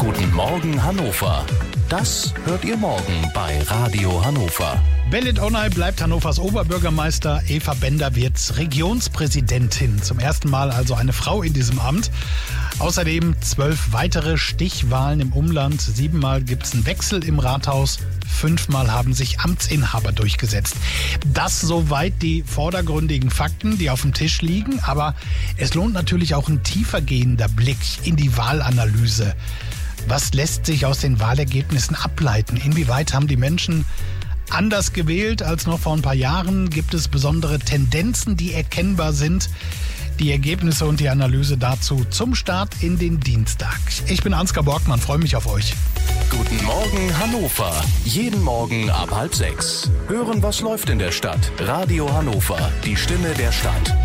Guten Morgen Hannover. Das hört ihr morgen bei Radio Hannover. Belit Onay bleibt Hannovers Oberbürgermeister. Eva Bender wird Regionspräsidentin. Zum ersten Mal also eine Frau in diesem Amt. Außerdem 12 weitere Stichwahlen im Umland. 7-mal gibt es einen Wechsel im Rathaus. 5-mal haben sich Amtsinhaber durchgesetzt. Das soweit die vordergründigen Fakten, die auf dem Tisch liegen. Aber es lohnt natürlich auch ein tiefergehender Blick in die Wahlanalyse. Was lässt sich aus den Wahlergebnissen ableiten? Inwieweit haben die Menschen anders gewählt als noch vor ein paar Jahren? Gibt es besondere Tendenzen, die erkennbar sind? Die Ergebnisse und die Analyse dazu zum Start in den Dienstag. Ich bin Ansgar Borgmann, freue mich auf euch. Guten Morgen Hannover. Jeden Morgen ab 5:30. Hören, was läuft in der Stadt. Radio Hannover, die Stimme der Stadt.